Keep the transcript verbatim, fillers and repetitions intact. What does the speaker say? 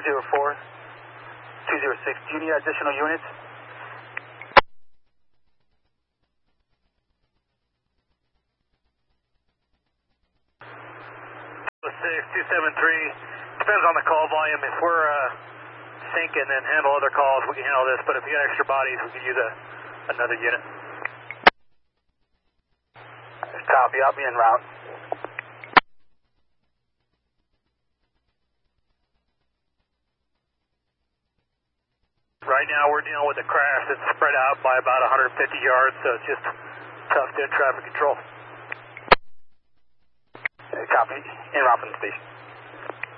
zero four, two zero six. Do you need additional units? six two seven three, depends on the call volume. If we're uh, sinking and handle other calls, we can handle this, but if we got extra bodies, we could use a, another unit. Copy, I'll be en route. Right now we're dealing with a crash that's spread out by about one hundred fifty yards, so it's just tough to traffic control. Copy, en route from the station.